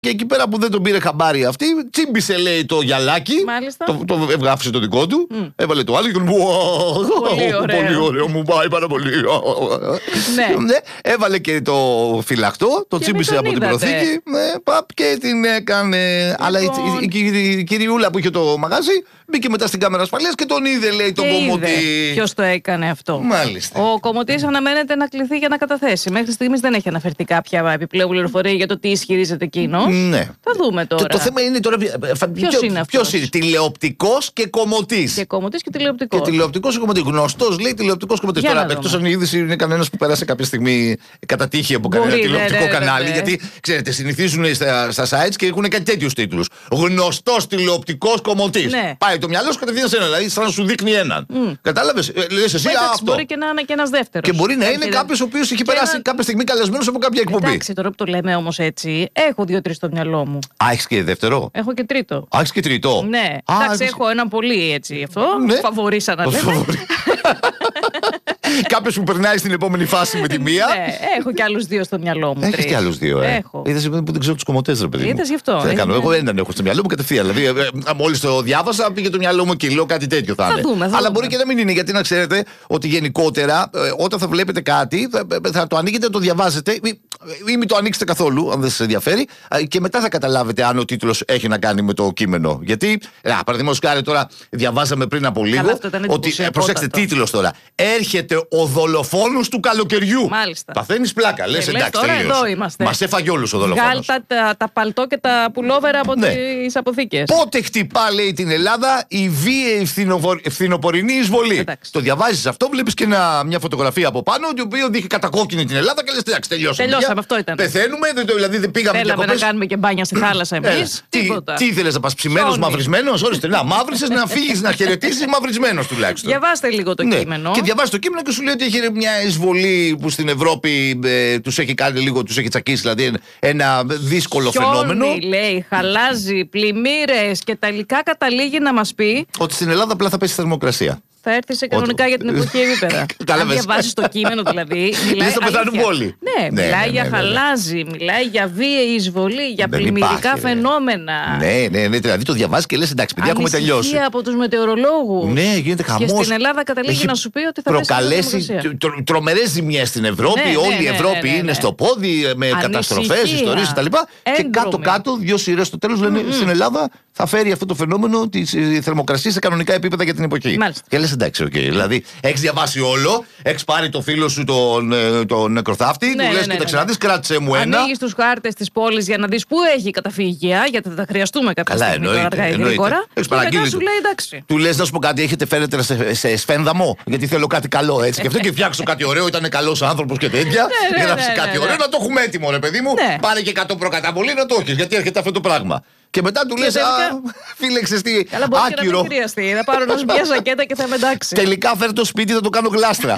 Και εκεί πέρα που δεν τον πήρε χαμπάρι αυτή, τσίμπησε λέει το γυαλάκι. Μάλιστα. Το ευγάφησε το δικό του. Έβαλε το άλλο και τον. Πολύ ωραίο, μου πάει πάρα πολύ. Ναι. Έβαλε και το φυλαχτό, το τσίμπησε από την προθήκη. Και την έκανε. Αλλά η κυριούλα που είχε το μαγάζι μπήκε μετά στην κάμερα ασφαλείας και τον είδε, λέει, τον κομμωτή. Ποιος το έκανε αυτό? Μάλιστα. Ο κομμωτής αναμένεται να κληθεί για να καταθέσει. Μέχρι στιγμής δεν έχει αναφερθεί κάποια επιπλέον πληροφορία για το τι ισχυρίζεται εκείνος. Ναι. Θα δούμε τώρα. Το θέμα είναι τώρα. Ποιος είναι αυτός? Ποιος είναι? Τηλεοπτικός και κομμωτής. Και κομμωτής και τηλεοπτικός. Και τηλεοπτικός και κομμωτής. Γνωστός, λέει, τηλεοπτικός κομμωτής. Τώρα, εκτός αν η είδηση είναι κανένας που πέρασε κάποια στιγμή κατά τύχη από κανένα τηλεοπτικό κανάλι. Γιατί, ξέρετε, συνηθίζουν στα sites και έχουν κάτι τέτοιους τίτλους. Γνωστός τηλεοπτικός κομμωτής. Πάει το μυαλό σου κατευθείαν σε ένα. Δηλαδή, σαν να σου δείχνει έναν. Κατάλαβες? Λες εσύ αυτό. Μπορεί και να είναι και ένας δεύτερος. Και μπορεί να είναι κάποιος ο οποίος έχει περάσει κάποια στιγμή καλεσμένος από κάποια εκπομπή. Εντάξει, τώρα που το λέμε όμως έτσι, έχω 2-3 στο μυαλό μου. Έχεις και δεύτερο? Έχω και τρίτο. Έχεις και τρίτο? Ναι. Εντάξει, έχω έναν πολύ έτσι αυτό. Φαβορίσα να λέμε. Κάποιος που περνάει στην επόμενη φάση με τη μία. Ναι, έχω και άλλους 2 στο μυαλό μου. Έχεις και άλλους 2, Έχω. Είδες που δεν ξέρω τους κομμωτές, ρε παιδί μου. Είδες γι' αυτό. Εγώ έναν έχω στο μυαλό μου κατευθείαν. Δηλαδή, μόλις το διάβασα, πήγε το μυαλό μου και λέω κάτι τέτοιο θα είναι. Αλλά μπορεί και να μην είναι, γιατί να ξέρετε ότι γενικότερα όταν θα βλέπετε κάτι, θα το ανοίγετε, το διαβάζετε ή μην το ανοίξετε καθόλου, αν δεν σας ενδιαφέρει, και μετά θα καταλάβετε αν ο τίτλος έχει να κάνει με το κείμενο. Γιατί, παραδείγματος χάρη, τώρα διαβάζαμε πριν από λίγο ότι. Προσέξτε, τίτλος τώρα. Έρχεται ο δολοφόνος του καλοκαιριού. Μάλιστα. Παθαίνεις πλάκα. Λες εντάξει, τελείωσε. Μας έφαγε όλους ο δολοφόνος. Βγάλ τα παλτό και τα πουλόβερα από τις αποθήκες. Πότε χτυπά, λέει, την Ελλάδα η βίαιη φθινοπορεινή εισβολή. Το διαβάζεις αυτό, βλέπεις και μια φωτογραφία από πάνω, το οποίο δείχνει κατακόκκινη την Ελλάδα και λες εντάξει, τελειώσαμε. Αυτό ήταν. Πεθαίνουμε, δηλαδή δεν πήγαμε. Θέλαμε να κάνουμε και μπάνια στη θάλασσα εμείς. Τι ήθελες να πας ψημένος, μαυρισμένος? Ορίστε, να μαύρισες, να φύγεις, να χαιρετήσεις μαυρισμένος τουλάχιστον. Διαβάστε λίγο το κείμενο. Και διαβάζει το κείμενο και σου λέει ότι έχει μια εισβολή που στην Ευρώπη τους έχει κάνει λίγο, τους έχει τσακίσει, δηλαδή ένα δύσκολο φαινόμενο. Λέει, χαλάζει, πλημμύρες και τελικά καταλήγει να μας πει ότι στην Ελλάδα απλά θα πέσει θερμοκρασία. Θα έρθει σε κανονικά για την εποχή επίπεδα. Αν διαβάσεις το κείμενο δηλαδή. Μιλάει θα πεθάνουν όλοι. Ναι, μιλάει για χαλάζει, μιλάει για βίαιη εισβολή, για πλημμυρικά φαινόμενα. Ναι, δηλαδή το διαβάζεις και λες εντάξει, παιδιά, έχουμε τελειώσει. Ανησυχία από τους μετεωρολόγους. Ναι, γίνεται χαμός. Και στην Ελλάδα καταλήγει να σου πει ότι θα προκαλέσει τρομερές ζημιές στην Ευρώπη. Όλη η Ευρώπη είναι στο πόδι με καταστροφές, ιστορίες κτλ. Και κάτω-κάτω, 2 σειρές στο τέλος λένε στην Ελλάδα θα φέρει αυτό το φαινόμενο τη θερμοκρασία σε κανονικά επίπεδα για την εποχή. Και λες εντάξει, δηλαδή έχεις διαβάσει όλο, έχεις πάρει το φίλο σου τον νεκροθάφτη, του λες κοίταξε να δεις, κράτησε μου ένα. Ανοίγεις τους χάρτες της πόλης για να δεις πού έχει καταφύγια, γιατί θα τα χρειαστούμε κάποια στιγμή αργά ή γρήγορα. Και μετά σου λέει εντάξει. Του λες να σου πω κάτι, έχετε φέρετε σε σφένδαμο, γιατί θέλω κάτι καλό έτσι. Και αυτό και φτιάξω κάτι ωραίο, ήταν καλός άνθρωπος και τέτοια. Γράψει κάτι ωραίο, να το έχουμε έτοιμο, ρε παιδί μου. Πάρε και 100 προκαταβολή να το έχεις, γιατί έρχεται αυτό το πράγμα. Και μετά του λες, φίλε, ξέρεις τι, άκυρο. Δεν χρειαστεί, θα πάρω μια σακέτα και θα με εντάξει. Τελικά φέρει το σπίτι, θα το κάνω γλάστρα.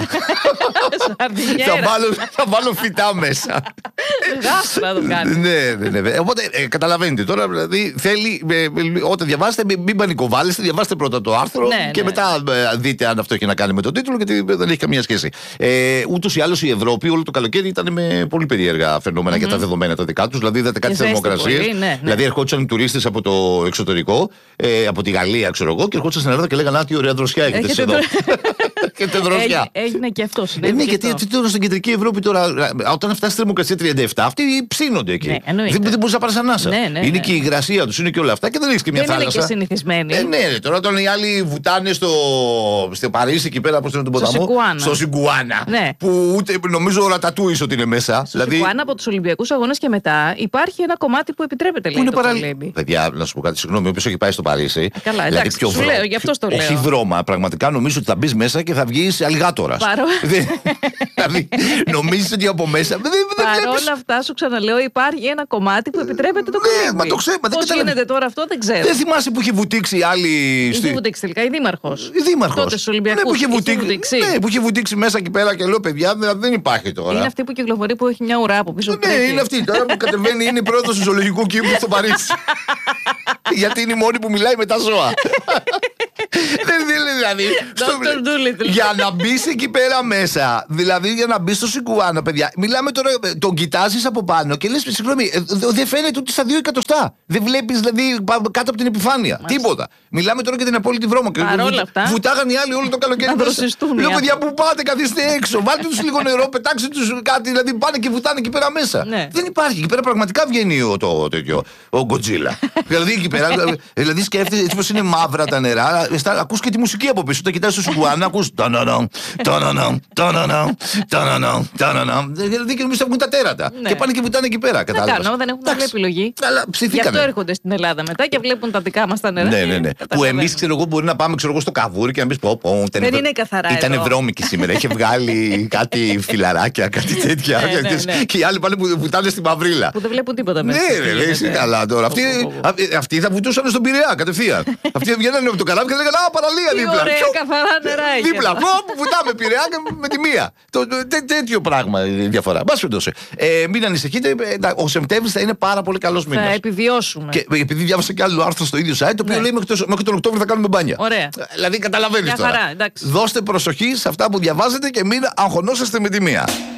Θα βάλω φυτά μέσα. Γλάστρα το κάνω. Ναι. Οπότε καταλαβαίνετε τώρα, δηλαδή θέλει, όταν διαβάσετε, μην πανικοβάλλεστε, διαβάστε πρώτα το άρθρο και μετά δείτε αν αυτό έχει να κάνει με τον τίτλο, γιατί δεν έχει καμία σχέση. Ούτως ή άλλως η Ευρώπη όλο το καλοκαίρι ήταν με πολύ περίεργα φαινόμενα για τα δεδομένα τα δικά τους. Δηλαδή είδατε κάτι θερμοκρασίες. Δηλαδή ερχόντουσαν τουρίστες από το εξωτερικό, από τη Γαλλία, ξέρω εγώ, και ερχόντουσαν στην Ελλάδα και λέγανε: «Α, τι ωραία δροσιά έχετε εσείς εδώ». Έχετε δροσιά. Έγινε και αυτό. Ναι, γιατί τώρα στην κεντρική Ευρώπη, τώρα, όταν φτάσει η θερμοκρασία 37, αυτοί ψήνονται εκεί. Δεν μπορεί να πάρει ανάσα. Είναι και η υγρασία του, είναι και όλα αυτά και δεν έχει και μια θάλασσα. Είναι και συνηθισμένοι. Ναι, τώρα όταν οι άλλοι βουτάνε στο Παρίσι εκεί πέρα, πώς είναι τον ποταμό. Στο Σιγκουάνα. Που ούτε νομίζω ο Ρατατούις ότι είναι μέσα. Στο Σιγκουάνα από τους Ολυμπιακούς Αγώνες και μετά υπάρχει ένα κομμάτι που επιτρέπεται, λέει. Παιδιά, να σου πω κάτι, συγγνώμη, όποιος έχει πάει στο Παρίσι. Καλά, εντάξει, σου λέω, γι' αυτό το λέω. Όχι βρώμα, πραγματικά νομίζω ότι θα μπει μέσα και θα βγεις αλιγάτορας. Δηλαδή, νομίζεις ότι από μέσα. Παρ' όλα αυτά, σου ξαναλέω, υπάρχει ένα κομμάτι που επιτρέπεται το κομμάτι. Μα το ξέρω. Πώς γίνεται τώρα αυτό, δεν ξέρω. Δεν θυμάσαι που είχε βουτήξει άλλη. Είχε βουτήξει τελικά η Δήμαρχος. Η Δήμαρχος. Τότε στους Ολυμπιακούς. Ναι, που είχε βουτήξει μέσα εκεί πέρα και λέω παιδιά, δεν υπάρχει τώρα. Είναι αυτή που κυκλοφορεί που έχει μια ουρά από πίσω. Ναι, είναι αυτή τώρα που κατεβαίνει, είναι η πρόεδρος του ζωολογικού κήπου στο Παρίσι. Γιατί είναι η μόνη που μιλάει με τα ζώα. δηλαδή. Για να μπει εκεί πέρα μέσα, δηλαδή για να μπει στο Σικουάνο, παιδιά. Μιλάμε τώρα, τον κοιτάζει από πάνω και λε: συγγνώμη, δεν φαίνεται ούτε στα 2 εκατοστά. Δεν βλέπει δηλαδή κάτω από την επιφάνεια. Τίποτα. Μιλάμε τώρα για την απόλυτη βρώμα. Βουτάγαν οι άλλοι όλο το καλοκαίρι. Λέω: παιδιά, πού πάτε, καθίστε έξω. Βάλτε του λίγο νερό, πετάξτε του κάτι. Δηλαδή πάνε και βουτάνε εκεί πέρα μέσα. Δεν υπάρχει. Εκεί πέρα πραγματικά βγαίνει ο Γκοτζίλα. Δηλαδή εκεί πέρα. Δηλαδή σκέφτεσαι έτσι πως είναι μαύρα τα νερά. Ακούς και τη μουσική από πίσω. Όταν κοιτάς το Σικουάνο, ακούς. Δηλαδή και νομίζω θα βγουν τα τέρατα. Και πάνε και βουτάνε εκεί πέρα. Δεν έχουν άλλη επιλογή. Γι' αυτό έρχονται στην Ελλάδα μετά και βλέπουν τα δικά μας τα νερά. Ναι. Που εμείς ξέρω εγώ μπορεί να πάμε στο καβούρι και να πει πω. Δεν είναι καθαρά. Ήταν βρώμικη σήμερα. Είχε βγάλει κάτι φιλαράκια, κάτι τέτοια. Και οι άλλοι πάνε που βουτάνε στη μαυρίλα. Που δεν βλέπουν τίποτα μέσα. Ναι, είσαι καλά τώρα. Αυτοί θα βουτούσαν στον Πειραιά κατευθείαν. Αυτοί βγαίνανε από το καράβι και λέγανε: παραλία δίπλα. Ωραία, καθαρά νερά. Δίπλα. Βουτάμε Πειραιά με τη μία. Τέτοιο πράγμα η διαφορά. Μπας περιπτώσει. Μην ανησυχείτε, ο Σεπτέμβρης θα είναι πάρα πολύ καλός μήνας. Θα επιβιώσουμε. Και επειδή διάβασα και άλλο άρθρο στο ίδιο site, το οποίο λέει μέχρι τον Οκτώβριο θα κάνουμε μπάνια. Ωραία. Δηλαδή καταλαβαίνεις τώρα. Δώστε προσοχή σε αυτά που διαβάζετε και μην αγχωνόσαστε με τη μία.